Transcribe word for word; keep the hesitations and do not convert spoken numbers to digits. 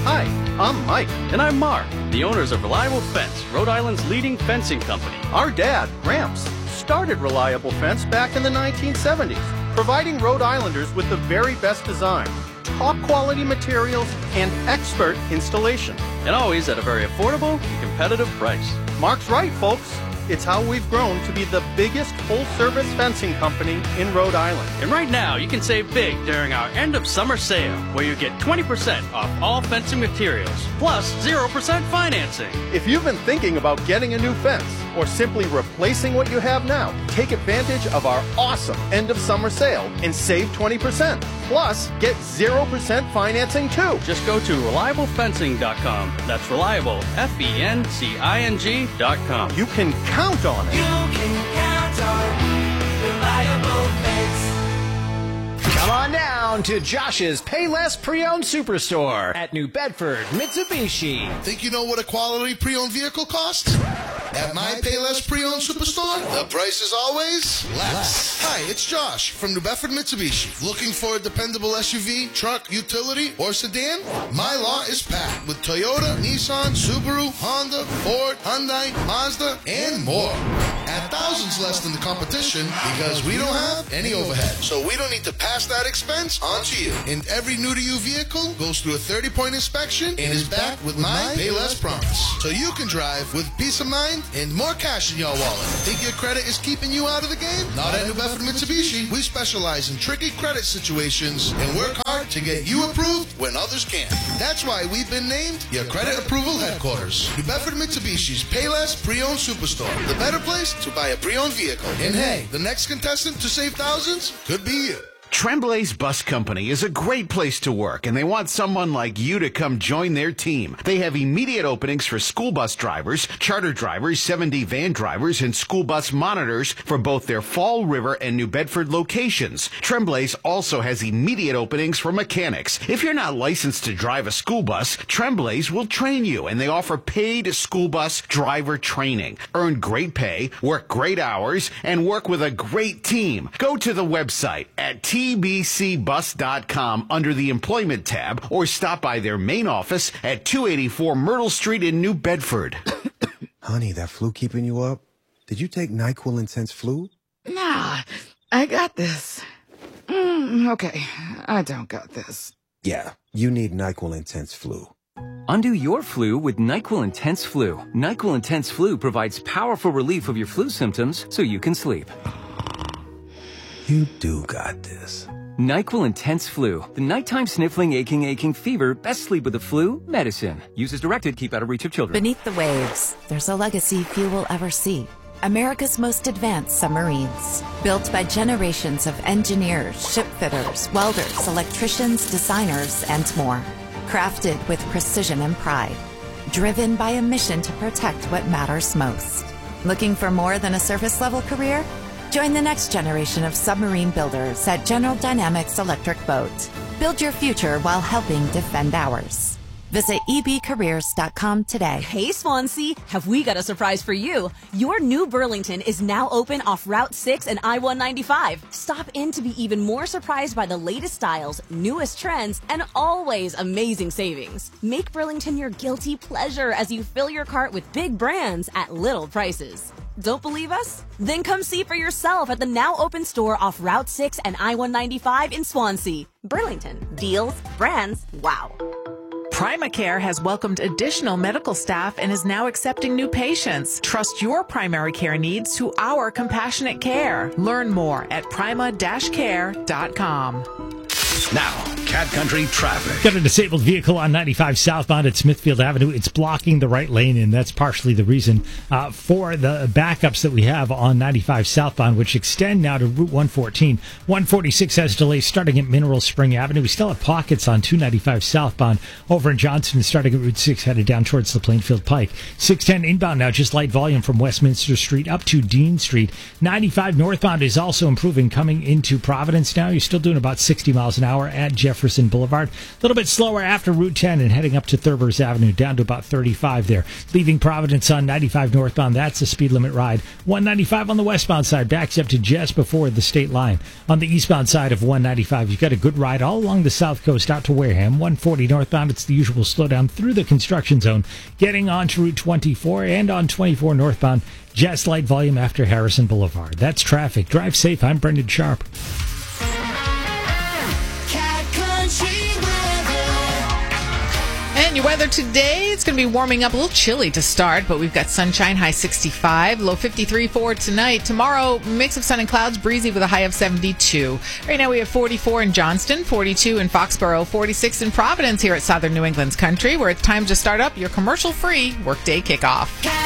Hi, I'm Mike. And I'm Mark, the owners of Reliable Fence, Rhode Island's leading fencing company. Our dad, Gramps, started Reliable Fence back in the nineteen seventies, providing Rhode Islanders with the very best design, top quality materials, and expert installation. And always at a very affordable and competitive price. Mark's right, folks. It's how we've grown to be the biggest full-service fencing company in Rhode Island. And right now, you can save big during our end-of-summer sale, where you get twenty percent off all fencing materials, plus zero percent financing. If you've been thinking about getting a new fence, or simply replacing what you have now, take advantage of our awesome end-of-summer sale and save twenty percent. Plus, get zero percent financing too. Just go to reliable fencing dot com. That's reliable, F E N C I N G dot com. You can count on it. You can count on Reliable Fence. Come on down to Josh's Payless Pre-Owned Superstore at New Bedford, Mitsubishi. Think you know what a quality pre-owned vehicle costs? At my Payless Pre-Owned Superstore, the price is always less. less. Hi, it's Josh from New Bedford Mitsubishi. Looking for a dependable S U V, truck, utility, or sedan? My lot is packed with Toyota, Nissan, Subaru, Honda, Ford, Hyundai, Mazda, and more. At thousands less than the competition because we don't have any overhead. So we don't need to pass that expense on to you. And every new-to-you vehicle goes through a thirty-point inspection and is backed with my Payless promise. So you can drive with peace of mind and more cash in your wallet. Think your credit is keeping you out of the game? Not at New Bedford Mitsubishi. We specialize in tricky credit situations and work hard to get you approved when others can't. That's why we've been named your credit approval headquarters. New Bedford Mitsubishi's Payless Pre-Owned Superstore. The better place to buy a pre-owned vehicle. And hey, the next contestant to save thousands could be you. Tremblay's Bus Company is a great place to work, and they want someone like you to come join their team. They have immediate openings for school bus drivers, charter drivers, seven D van drivers, and school bus monitors for both their Fall River and New Bedford locations. Tremblay's also has immediate openings for mechanics. If you're not licensed to drive a school bus, Tremblay's will train you, and they offer paid school bus driver training. Earn great pay, work great hours, and work with a great team. Go to the website at T b c bus dot com under the Employment tab, or stop by their main office at two eighty-four Myrtle Street in New Bedford. Honey, that flu keeping you up? Did you take NyQuil Intense Flu? Nah, I got this. Mm, okay, I don't got this. Yeah, you need NyQuil Intense Flu. Undo your flu with NyQuil Intense Flu. NyQuil Intense Flu provides powerful relief of your flu symptoms so you can sleep. You do got this. NyQuil Intense Flu. The nighttime sniffling, aching, aching fever. Best sleep with the flu. Medicine. Use as directed. Keep out of reach of children. Beneath the waves, there's a legacy few will ever see. America's most advanced submarines. Built by generations of engineers, shipfitters, welders, electricians, designers, and more. Crafted with precision and pride. Driven by a mission to protect what matters most. Looking for more than a surface-level career? Join the next generation of submarine builders at General Dynamics Electric Boat. Build your future while helping defend ours. Visit e b careers dot com today. Hey Swansea, have we got a surprise for you? Your new Burlington is now open off Route six and I one ninety-five. Stop in to be even more surprised by the latest styles, newest trends, and always amazing savings. Make Burlington your guilty pleasure as you fill your cart with big brands at little prices. Don't believe us? Then come see for yourself at the now open store off Route six and I one ninety-five in Swansea. Burlington. Deals, brands, wow. Primacare has welcomed additional medical staff and is now accepting new patients. Trust your primary care needs to our compassionate care. Learn more at prima dash care dot com. Now, Cat Country traffic. Got a disabled vehicle on ninety-five southbound at Smithfield Avenue. It's blocking the right lane, and that's partially the reason uh, for the backups that we have on ninety-five southbound, which extend now to Route one fourteen. one forty-six has delays starting at Mineral Spring Avenue. We still have pockets on two ninety-five southbound over in Johnston, starting at Route six, headed down towards the Plainfield Pike. six ten inbound now, just light volume from Westminster Street up to Dean Street. ninety-five northbound is also improving coming into Providence now. You're still doing about sixty miles an hour at Jeff Jefferson Boulevard. A little bit slower after Route ten and heading up to Thurber's Avenue, down to about thirty-five there. Leaving Providence on ninety-five northbound, that's a speed limit ride. one ninety-five on the westbound side, backs up to just before the state line. On the eastbound side of one ninety-five, you've got a good ride all along the south coast out to Wareham. one forty northbound, it's the usual slowdown through the construction zone. Getting on to Route twenty-four and on twenty-four northbound, just light volume after Harrison Boulevard. That's traffic. Drive safe. I'm Brendan Sharp. And your weather today, it's going to be warming up, a little chilly to start, but we've got sunshine, high sixty-five, low fifty-three for tonight. Tomorrow, mix of sun and clouds, breezy with a high of seventy-two. Right now we have forty-four in Johnston, forty-two in Foxborough, forty-six in Providence here at Southern New England's Country, where it's time to start up your commercial-free workday kickoff.